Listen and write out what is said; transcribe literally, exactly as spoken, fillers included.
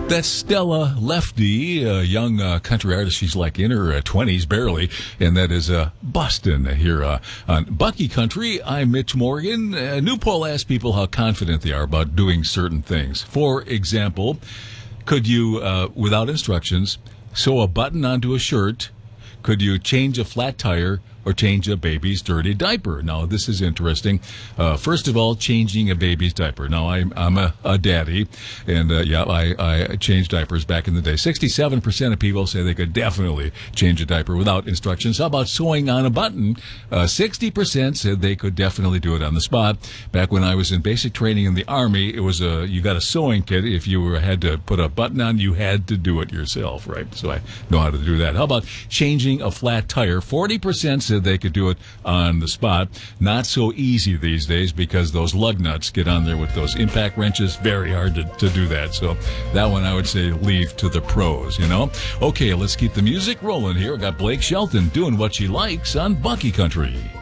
That's Stella Lefty, a young uh, country artist. She's like in her uh, twenties, barely. And that is uh, Bustin' here uh, on Bucky Country. I'm Mitch Morgan. A new poll asks people how confident they are about doing certain things. For example, could you, uh, without instructions, sew a button onto a shirt? Could you change a flat tire or change a baby's dirty diaper? Now, this is interesting. Uh, first of all, changing a baby's diaper. Now, I'm, I'm a, a daddy, and uh, yeah, I, I changed diapers back in the day. sixty-seven percent of people say they could definitely change a diaper without instructions. How about sewing on a button? Uh, sixty percent said they could definitely do it on the spot. Back when I was in basic training in the Army, it was a, you got a sewing kit. If you were, had to put a button on, you had to do it yourself, right? So I know how to do that. How about changing a flat tire? forty percent said they could do it on the spot. Not so easy these days because those lug nuts get on there with those impact wrenches. Very hard to, to do that. So that one I would say leave to the pros, you know? Okay, let's keep the music rolling here. We got Blake Shelton doing what she likes on Bucky Country.